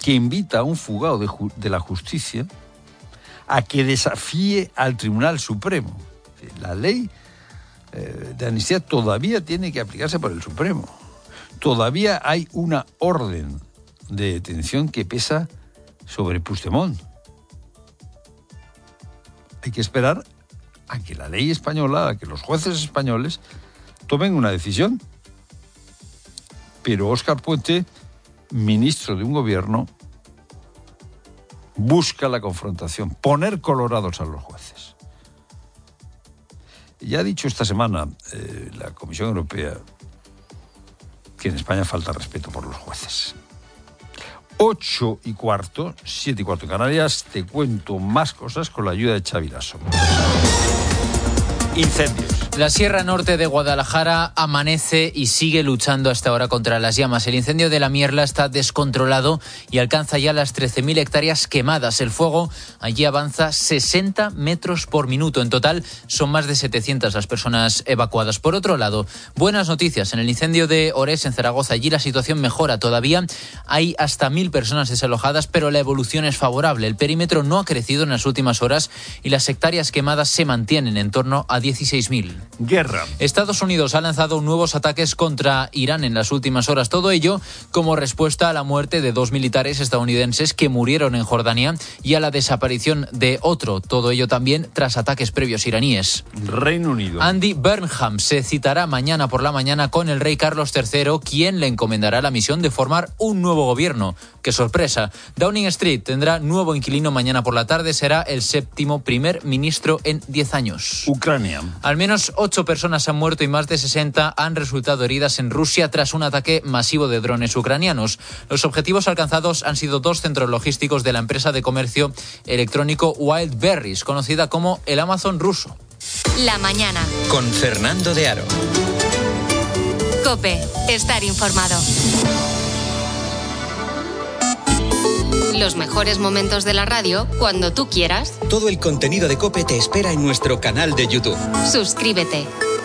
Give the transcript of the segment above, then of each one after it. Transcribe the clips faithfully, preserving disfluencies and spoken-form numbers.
que invita a un fugado de, ju- de la justicia a que desafíe al Tribunal Supremo. La ley eh, de amnistía todavía tiene que aplicarse por el Supremo. Todavía hay una orden de detención que pesa sobre Puigdemont. Hay que esperar a que la ley española, a que los jueces españoles tomen una decisión. Pero Óscar Puente, ministro de un gobierno, busca la confrontación, poner colorados a los jueces. Ya ha dicho esta semana eh, la Comisión Europea que en España falta respeto por los jueces. Ocho y cuarto, siete y cuarto en Canarias, te cuento más cosas con la ayuda de Xavi Lasso. Incendios. La Sierra Norte de Guadalajara amanece y sigue luchando hasta ahora contra las llamas. El incendio de la Mierla está descontrolado y alcanza ya las trece mil hectáreas quemadas. El fuego allí avanza sesenta metros por minuto. En total son más de setecientas las personas evacuadas. Por otro lado, buenas noticias. En el incendio de Orés, en Zaragoza, allí la situación mejora todavía. Hay hasta mil personas desalojadas, pero la evolución es favorable. El perímetro no ha crecido en las últimas horas y las hectáreas quemadas se mantienen en torno a dieciséis mil. Guerra. Estados Unidos ha lanzado nuevos ataques contra Irán en las últimas horas. Todo ello como respuesta a la muerte de dos militares estadounidenses que murieron en Jordania y a la desaparición de otro. Todo ello también tras ataques previos iraníes. Reino Unido. Andy Burnham se citará mañana por la mañana con el rey Carlos tercero, quien le encomendará la misión de formar un nuevo gobierno. ¡Qué sorpresa! Downing Street tendrá nuevo inquilino mañana por la tarde. Será el séptimo primer ministro en diez años. Ucrania. Al menos ocho personas han muerto y más de sesenta han resultado heridas en Rusia tras un ataque masivo de drones ucranianos. Los objetivos alcanzados han sido dos centros logísticos de la empresa de comercio electrónico Wildberries, conocida como el Amazon ruso. La mañana. Con Fernando de Aro. COPE. Estar informado. Los mejores momentos de la radio cuando tú quieras. Todo el contenido de COPE te espera en nuestro canal de YouTube. Suscríbete.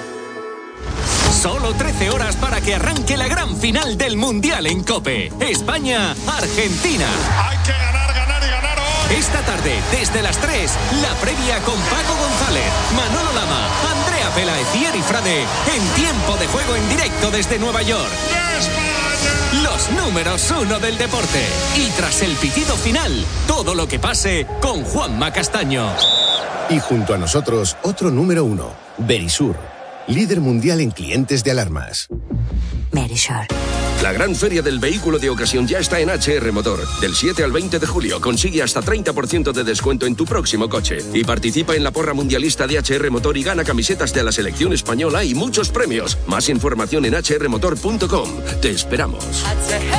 Solo trece horas para que arranque la gran final del Mundial en COPE. España-Argentina. Hay que ganar, ganar y ganar hoy. Esta tarde, desde las tres, la previa con Paco González, Manolo Lama, Andrea Peláez y Eri Frade, en tiempo de juego en directo desde Nueva York. Los números uno del deporte. Y tras el pitido final, todo lo que pase con Juanma Castaño. Y junto a nosotros, otro número uno, Verisur, líder mundial en clientes de alarmas. Verisur. La gran feria del vehículo de ocasión ya está en H R Motor. Del siete al veinte de julio consigue hasta treinta por ciento de descuento en tu próximo coche. Y participa en la porra mundialista de H R Motor y gana camisetas de la selección española y muchos premios. Más información en h r motor punto com. Te esperamos.